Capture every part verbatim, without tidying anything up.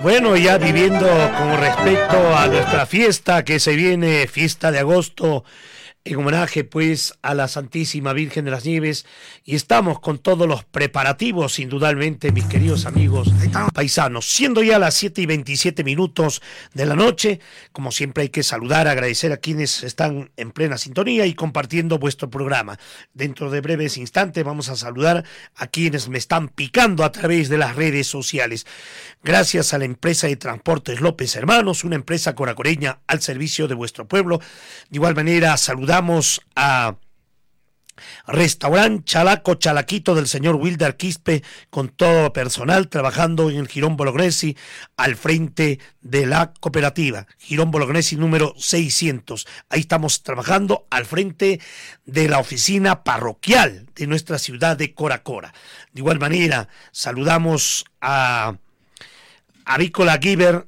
Bueno, ya viviendo con respecto a nuestra fiesta que se viene, fiesta de agosto, en homenaje pues a la Santísima Virgen de las Nieves, y estamos con todos los preparativos, indudablemente, mis queridos amigos paisanos, siendo ya las siete y veintisiete minutos de la noche. Como siempre hay que saludar, agradecer a quienes están en plena sintonía y compartiendo vuestro programa. Dentro de breves instantes vamos a saludar a quienes me están picando a través de las redes sociales. Gracias a la empresa de transportes López Hermanos, una empresa coracoreña al servicio de vuestro pueblo. De igual manera saludamos a Restaurant Chalaco Chalaquito del señor Wilder Quispe, con todo personal trabajando en el Girón Bolognesi al frente de la cooperativa Girón Bolognesi número seiscientos. Ahí estamos trabajando al frente de la oficina parroquial de nuestra ciudad de Cora Cora. De igual manera saludamos a Avícola Giver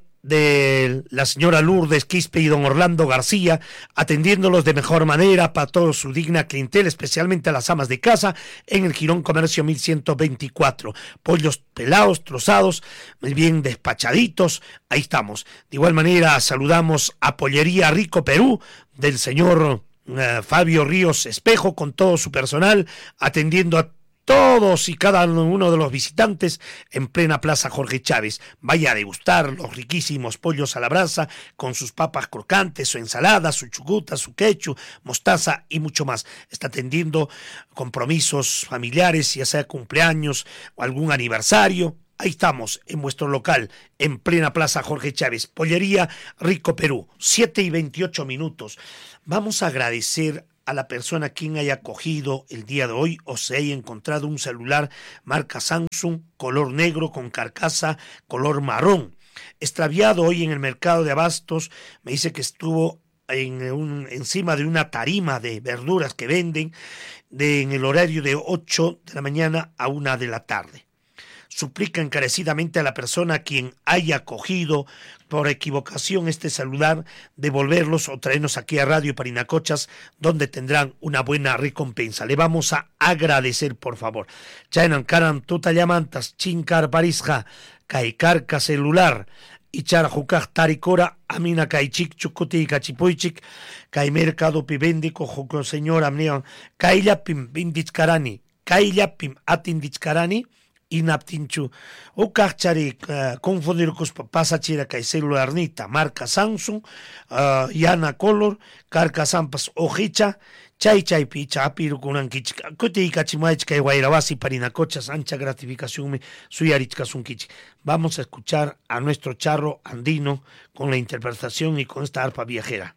de la señora Lourdes Quispe y don Orlando García, atendiéndolos de mejor manera para toda su digna clientela, especialmente a las amas de casa, en el Girón Comercio mil ciento veinticuatro. Pollos pelados, trozados, muy bien despachaditos, ahí estamos. De igual manera saludamos a Pollería Rico Perú del señor uh, Fabio Ríos Espejo, con todo su personal, atendiendo a todos y cada uno de los visitantes en plena Plaza Jorge Chávez. Vaya a degustar los riquísimos pollos a la brasa con sus papas crocantes, su ensalada, su chucuta, su quechu, mostaza y mucho más. Está atendiendo compromisos familiares, ya sea cumpleaños o algún aniversario. Ahí estamos, en vuestro local, en plena Plaza Jorge Chávez. Pollería Rico Perú, siete y veintiocho minutos. Vamos a agradecer a la persona quien haya cogido el día de hoy o se haya encontrado un celular marca Samsung, color negro con carcasa color marrón, extraviado hoy en el mercado de abastos. Me dice que estuvo en un, encima de una tarima de verduras que venden de, en el horario de ocho de la mañana a una de la tarde. Suplica encarecidamente a la persona a quien haya cogido por equivocación este celular devolverlos o traernos aquí a Radio Parinacochas, donde tendrán una buena recompensa. Le vamos a agradecer, por favor. Chainan karan tuta llamantas chinkar parisja kaikarca celular ichara jukaj taricora amina kaichik chukuti kachipuichik kai mercado pibendico juko señor amnian kaillapim bindichkarani kaillapim atindichkarani inaptinchu ukachari uh, confundir con pasachira kay celularnita marca Samsung uh, yana color carca sampas ojicha chay chay picha apiru kunan kichka kuti kachimaich kay guairabasi Parinacochas ancha gratificación me suyarichka sunkichi. Vamos a escuchar a nuestro charro andino con la interpretación y con esta arpa viajera.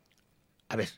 A ver.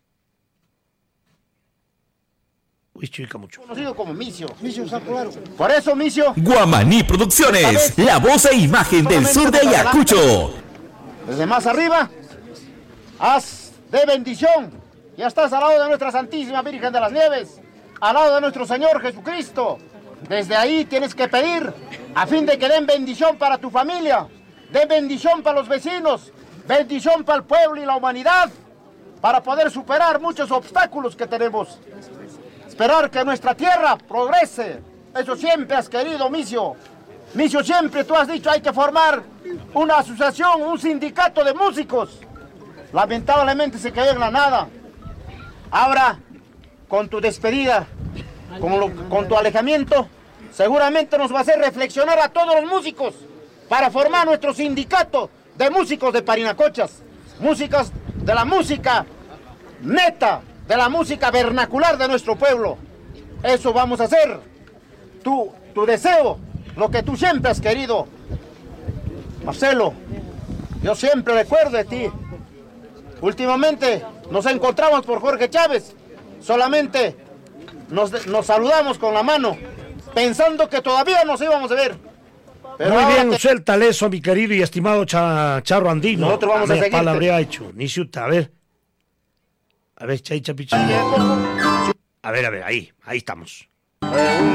Mucho. Conocido como Micio. Micio Sacolaro. Por eso, Micio. Guamaní Producciones, la voz e imagen del sur de Ayacucho. Desde más arriba, haz de bendición. Ya estás al lado de nuestra Santísima Virgen de las Nieves, al lado de nuestro Señor Jesucristo. Desde ahí tienes que pedir a fin de que den bendición para tu familia, den bendición para los vecinos, bendición para el pueblo y la humanidad, para poder superar muchos obstáculos que tenemos. Esperar que nuestra tierra progrese. Eso siempre has querido, Micio. Micio, siempre tú has dicho hay que formar una asociación, un sindicato de músicos. Lamentablemente se quedó en la nada. Ahora, con tu despedida, con, lo, con tu alejamiento, seguramente nos va a hacer reflexionar a todos los músicos para formar nuestro sindicato de músicos de Parinacochas. Músicas de la música neta, de la música vernacular de nuestro pueblo. Eso vamos a hacer. Tu, tu deseo, lo que tú siempre has querido. Marcelo, yo siempre recuerdo de ti. Últimamente nos encontramos por Jorge Chávez. Solamente nos, nos saludamos con la mano, pensando que todavía nos íbamos a ver. Pero muy bien, te... suéltale eso, mi querido y estimado cha, charro andino. Nosotros vamos a, a seguir. Palabra hecho, ni chuta, a ver. A ver, chay, chapicha. A ver, a ver, ahí, ahí estamos. Eh, un